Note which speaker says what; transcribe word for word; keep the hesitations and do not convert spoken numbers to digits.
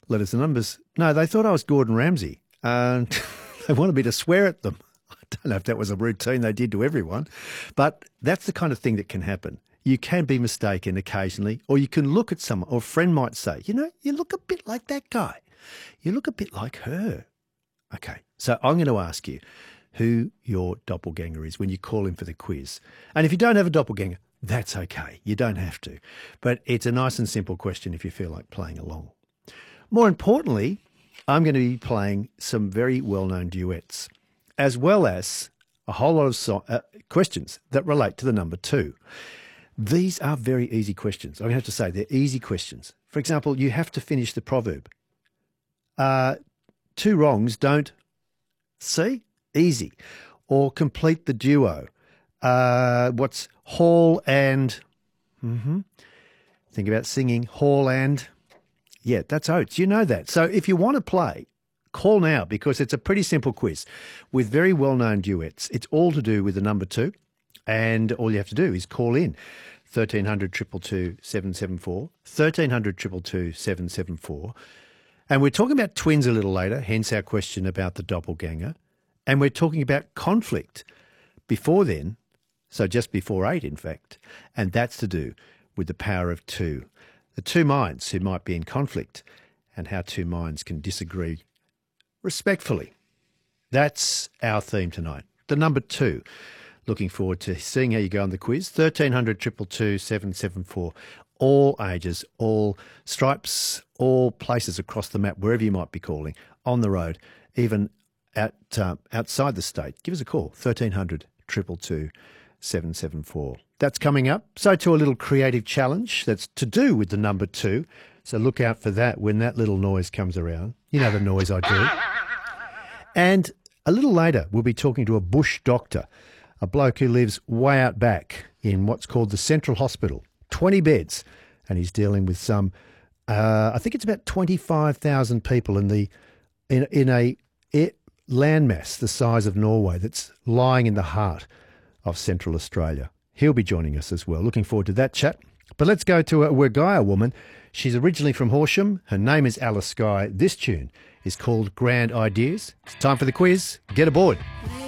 Speaker 1: letters and numbers. No, they thought I was Gordon Ramsay. And they wanted me to swear at them. I don't know if that was a routine they did to everyone, but that's the kind of thing that can happen. You can be mistaken occasionally, or you can look at someone, or a friend might say, you know, you look a bit like that guy. You look a bit like her. Okay, so I'm going to ask you who your doppelganger is when you call in for the quiz. And if you don't have a doppelganger, that's okay. You don't have to. But it's a nice and simple question if you feel like playing along. More importantly, I'm going to be playing some very well-known duets, as well as a whole lot of so- uh, questions that relate to the number two. These are very easy questions. I'm going to have to say they're easy questions. For example, you have to finish the proverb. Uh, two wrongs don't, see, easy. Or complete the duo. Uh, what's hall and, mm-hmm. Think about singing hall and, yeah, that's oats. You know that. So if you want to play, call now because it's a pretty simple quiz with very well-known duets. It's all to do with the number two. And all you have to do is call in thirteen hundred, two two two, seven seven four, thirteen hundred, two two two, seven seven four. And we're talking about twins a little later, hence our question about the doppelganger. And we're talking about conflict before then, so just before eight, in fact. And that's to do with the power of two. The two minds who might be in conflict and how two minds can disagree respectfully. That's our theme tonight. The number two. Looking forward to seeing how you go on the quiz. thirteen hundred, two two two, seven seven four. All ages, all stripes, all places across the map, wherever you might be calling, on the road, even out, uh, outside the state. Give us a call, thirteen hundred, two two two, seven seven four. That's coming up. So to a little creative challenge that's to do with the number two. So look out for that when that little noise comes around. You know the noise I do. And a little later, we'll be talking to a bush doctor, a bloke who lives way out back in what's called the Central Hospital, twenty beds, and he's dealing with some, uh, I think it's about twenty-five thousand people in the in, in a it, landmass the size of Norway that's lying in the heart of Central Australia. He'll be joining us as well. Looking forward to that chat. But let's go to a Wergaya woman. She's originally from Horsham. Her name is Alice Skye. This tune is called Grand Ideas. It's time for the quiz. Get aboard.